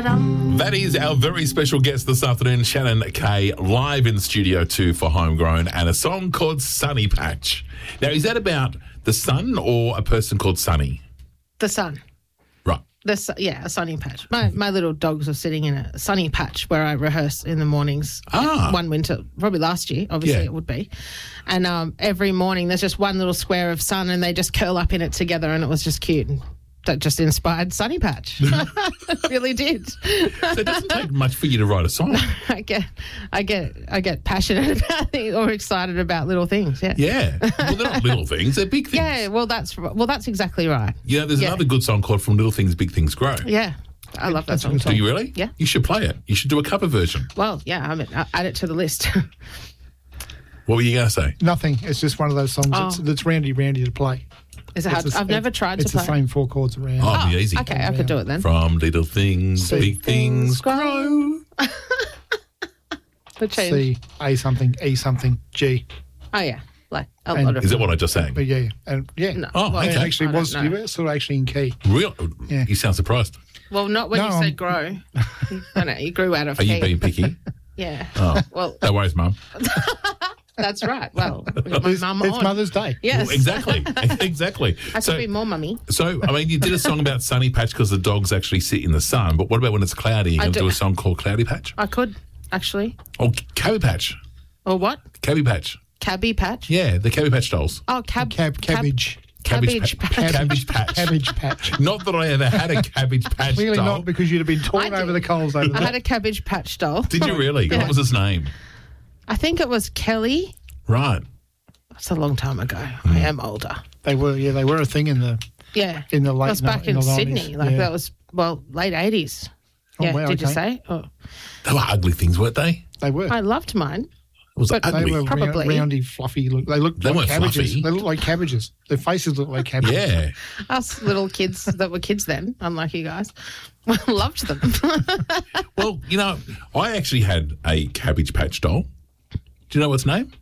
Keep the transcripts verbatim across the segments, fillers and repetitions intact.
da-dum. That is our very special guest this afternoon, Shannon Kay, live in Studio two for Homegrown, and a song called Sunny Patch. Now, is that about the sun or a person called Sunny? The sun. Right. The su- yeah, a sunny patch. My my little dogs are sitting in a sunny patch where I rehearse in the mornings. Ah. One winter, probably last year, obviously Yeah. it would be. And um, every morning there's just one little square of sun and they just curl up in it together, and it was just cute. And that just inspired Sunny Patch. It really did. So it doesn't take much for you to write a song. I get, I get, I get passionate about it or excited about little things. Yeah. Yeah. Well, they're not little things, they're big things. Yeah. Well, that's well, that's exactly right. You know, there's Yeah. another good song called From Little Things, Big Things Grow. Yeah. I love that song. Do you really? Yeah. You should play it. You should do a cover version. Well, yeah. I mean, I'll add it to the list. What were you going to say? Nothing. It's just one of those songs Oh. that's, that's roundy, roundy to play. Is it hard? It's the- I've never tried It's to play. the same four chords around. Oh, it'd be easy. Okay, I could do it then. From little things, See. big things grow. The change. C, A something, E something, G. Oh yeah, like a And- lot of. Is that what I just sang? But yeah, and yeah. No. Oh, well, And okay. it actually I don't was, know. you were sort of actually in key. Real? Yeah. You sound surprised. Well, not when No, you I'm- said grow. I know you grew out of. Are you key. being picky? Yeah. Oh. Well, No worries, Mum. that's right. Well, with my It's, mum it's on. Mother's Day. Yes. Well, exactly. Exactly. I So, could be more mummy. so, I mean, you did a song about Sunny Patch because the dogs actually sit in the sun, but what about when it's cloudy? You're I going to do- do a song called Cloudy Patch? I could actually. Or Cabby Patch? Or what? Cabby Patch. Cabby patch. Yeah, the Cabby Patch dolls. Oh, cab. Cab, cabbage. Cabbage pa- patch. Cabbage Patch. Cabbage patch. Not that I ever had a Cabbage Patch Clearly doll. not, because you'd have been torn I over did. the coals over I that. had a cabbage patch doll. Did you really? Yeah. What was his name? I think it was Kelly. Right. That's a long time ago. I am older. They were, yeah, they were a thing in the Yeah. in the late That was back ni- in, in the Sydney. nineties, Like yeah. that was well late eighties. Oh, Yeah. wow, Did you okay. say? Oh, They were ugly things, weren't they? They were. I loved mine. It was But- They ugly. were round, Probably. roundy, fluffy. Look, they looked They like weren't cabbages. fluffy. They looked like cabbages. Their faces looked like cabbages. Yeah. Us little kids that were kids then, unlike you guys, loved them. Well, you know, I actually had a Cabbage Patch doll. Do you know its name?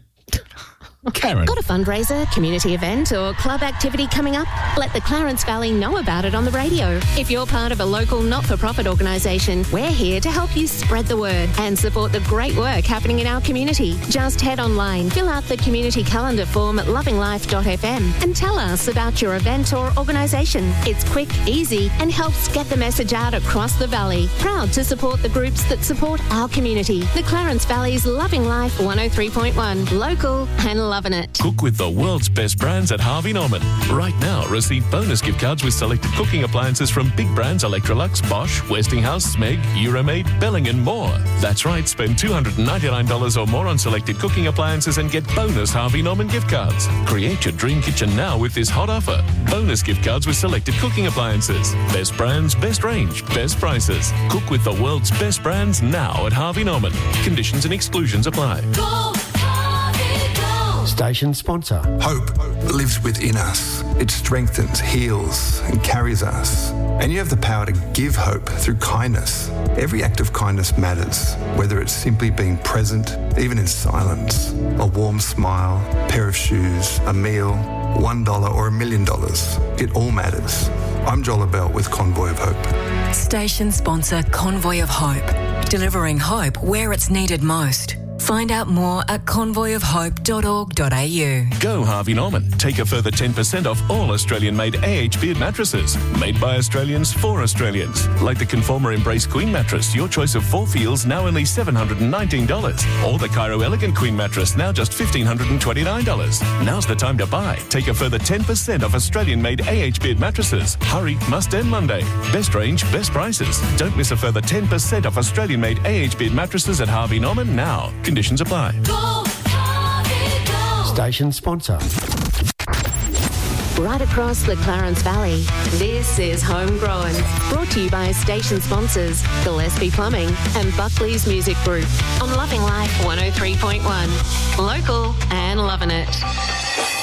Karen. Got a fundraiser, community event, or club activity coming up? Let the Clarence Valley know about it on the radio. If you're part of a local not-for-profit organisation, we're here to help you spread the word and support the great work happening in our community. Just head online, fill out the community calendar form at loving life dot f m and tell us about your event or organisation. It's quick, easy, and helps get the message out across the valley. Proud to support the groups that support our community. The Clarence Valley's Loving Life one oh three point one. Local and loving it. Cook with the world's best brands at Harvey Norman. Right now, receive bonus gift cards with selected cooking appliances from big brands Electrolux, Bosch, Westinghouse, Smeg, Euromaid, Belling and more. That's right, spend two hundred ninety-nine dollars or more on selected cooking appliances and get bonus Harvey Norman gift cards. Create your dream kitchen now with this hot offer. Bonus gift cards with selected cooking appliances. Best brands, best range, best prices. Cook with the world's best brands now at Harvey Norman. Conditions and exclusions apply. Station sponsor. Hope lives within us. It strengthens, heals, and carries us. And you have the power to give hope through kindness. Every act of kindness matters, whether it's simply being present, even in silence, a warm smile, pair of shoes, a meal, one dollar or a million dollars. It all matters. I'm Joel Bell with Convoy of Hope. Station sponsor Convoy of Hope. Delivering hope where it's needed most. Find out more at convoy of hope dot org dot a u. Go Harvey Norman. Take a further ten percent off all Australian-made A H Beard mattresses. Made by Australians for Australians. Like the Conformer Embrace Queen mattress, your choice of four feels now only seven hundred nineteen dollars. Or the Cairo Elegant Queen mattress, now just one thousand five hundred twenty-nine dollars. Now's the time to buy. Take a further ten percent off Australian-made A H Beard mattresses. Hurry, must end Monday. Best range, best prices. Don't miss a further ten percent off Australian-made A H Beard mattresses at Harvey Norman now. Conditions apply. Station sponsor. Right across the Clarence Valley, this is Homegrown. Brought to you by station sponsors Gillespie Plumbing and Buckley's Music Group on Loving Life one oh three point one. Local and loving it.